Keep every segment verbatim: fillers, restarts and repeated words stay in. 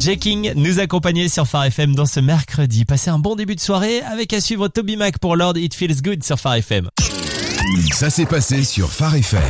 Jay King nous accompagnait sur Phare F M dans ce mercredi. Passez un bon début de soirée avec à suivre Toby Mac pour Lord It Feels Good sur Phare F M. Ça s'est passé sur Phare F M.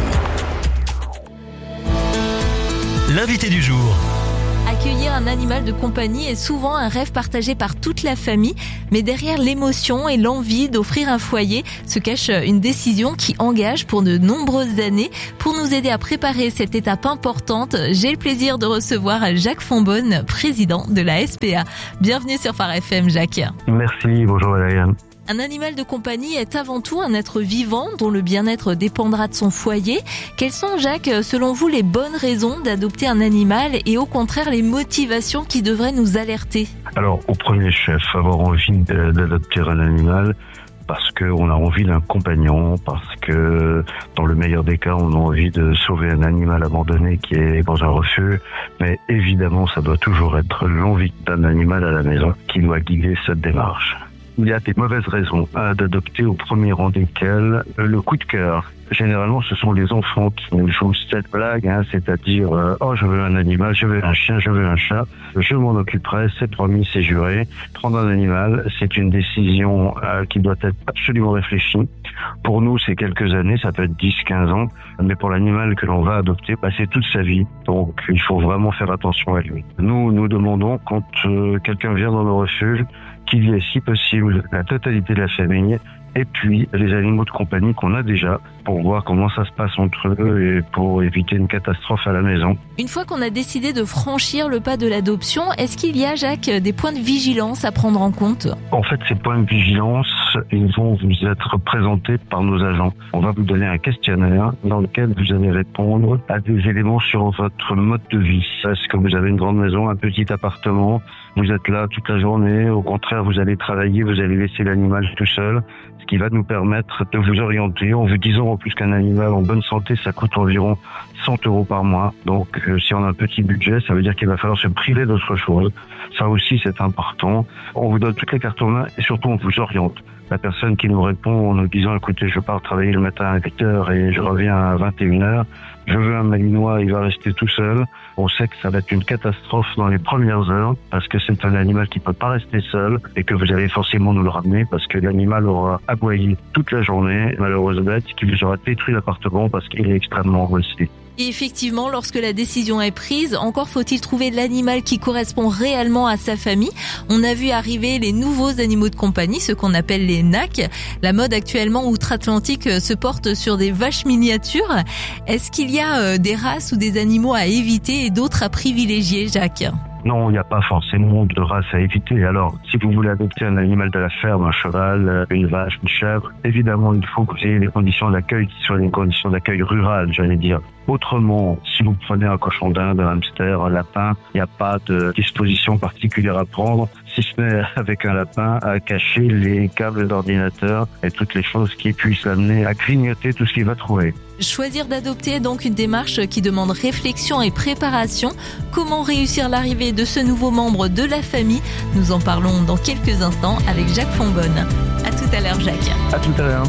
L'invité du jour. Accueillir un animal de compagnie est souvent un rêve partagé par toute la famille, mais derrière l'émotion et l'envie d'offrir un foyer se cache une décision qui engage pour de nombreuses années. Pour nous aider à préparer cette étape importante, j'ai le plaisir de recevoir Jacques Fonbonne, président de la S P A. Bienvenue sur Phare F M, Jacques. Merci, bonjour Valériane. Un animal de compagnie est avant tout un être vivant dont le bien-être dépendra de son foyer. Quelles sont, Jacques, selon vous, les bonnes raisons d'adopter un animal et au contraire les motivations qui devraient nous alerter ? Alors, au premier chef, avoir envie d'adopter un animal parce qu'on a envie d'un compagnon, parce que dans le meilleur des cas, on a envie de sauver un animal abandonné qui est dans un refuge. Mais évidemment, ça doit toujours être l'envie d'un animal à la maison qui doit guider cette démarche. Il y a des mauvaises raisons d'adopter, au premier rang desquelles le coup de cœur. Généralement, ce sont les enfants qui nous jouent cette blague, hein, c'est-à-dire euh, « Oh, je veux un animal, je veux un chien, je veux un chat, je m'en occuperai, c'est promis, c'est juré ». Prendre un animal, c'est une décision euh, qui doit être absolument réfléchie. Pour nous, c'est quelques années, ça peut être dix, quinze ans, mais pour l'animal que l'on va adopter, bah, c'est toute sa vie. Donc, il faut vraiment faire attention à lui. Nous, nous demandons, quand euh, quelqu'un vient dans nos refuges, qu'il y ait, si possible, la totalité de la famille et puis les animaux de compagnie qu'on a déjà pour voir comment ça se passe entre eux et pour éviter une catastrophe à la maison. Une fois qu'on a décidé de franchir le pas de l'adoption, est-ce qu'il y a, Jacques, des points de vigilance à prendre en compte ? En fait, ces points de vigilance, ils vont vous être présentés par nos agents. On va vous donner un questionnaire dans lequel vous allez répondre à des éléments sur votre mode de vie. Est-ce que vous avez une grande maison, un petit appartement ? Vous êtes là toute la journée, au contraire, vous allez travailler, vous allez laisser l'animal tout seul, ce qui va nous permettre de vous orienter en vous disant en plus qu'un animal en bonne santé, ça coûte environ cent euros par mois. Donc, euh, si on a un petit budget, ça veut dire qu'il va falloir se priver d'autre chose. Ça aussi, c'est important. On vous donne toutes les cartes en main et surtout, on vous oriente. La personne qui nous répond en nous disant « Écoutez, je pars travailler le matin à huit heures et je reviens à vingt et une heures. Je veux un malinois, il va rester tout seul. » On sait que ça va être une catastrophe dans les premières heures parce que c'est un animal qui peut pas rester seul et que vous allez forcément nous le ramener parce que l'animal aura aboyé toute la journée, malheureuse bête, qui vous aura détruit l'appartement parce qu'il est extrêmement angoissé. Et effectivement, lorsque la décision est prise, encore faut-il trouver l'animal qui correspond réellement à sa famille. On a vu arriver les nouveaux animaux de compagnie, ceux qu'on appelle les N A C. La mode actuellement outre-Atlantique se porte sur des vaches miniatures. Est-ce qu'il y a des races ou des animaux à éviter et d'autres à privilégier, Jacques ? Non, il n'y a pas forcément de race à éviter. Alors, si vous voulez adopter un animal de la ferme, un cheval, une vache, une chèvre, évidemment, il faut que vous ayez des conditions d'accueil qui soient des conditions d'accueil rurales, j'allais dire. Autrement, si vous prenez un cochon d'Inde, un hamster, un lapin, il n'y a pas de disposition particulière à prendre, si ce n'est avec un lapin à cacher les câbles d'ordinateur et toutes les choses qui puissent l'amener à grignoter tout ce qu'il va trouver. Choisir d'adopter est donc une démarche qui demande réflexion et préparation. Comment réussir l'arrivée de ce nouveau membre de la famille ? Nous en parlons dans quelques instants avec Jacques Fonbonne. À tout à l'heure, Jacques. À tout à l'heure.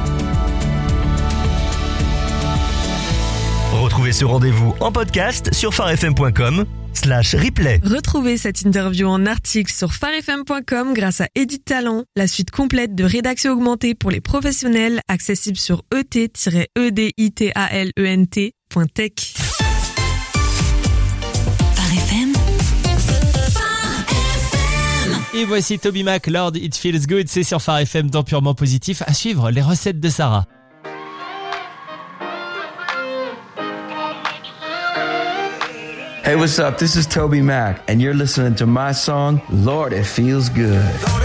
Retrouvez ce rendez-vous en podcast sur pharefm point com slash replay. Retrouvez cette interview en article sur pharefm point com grâce à Edit Talent, la suite complète de rédaction augmentée pour les professionnels, accessible sur e t tiret e d i t a l e n t point tech. Et voici Toby Mac, Lord It Feels Good, c'est sur Phare F M dans Purement Positif. À suivre les recettes de Sarah. Hey, what's up? This is Toby Mac, and you're listening to my song, Lord, It Feels Good.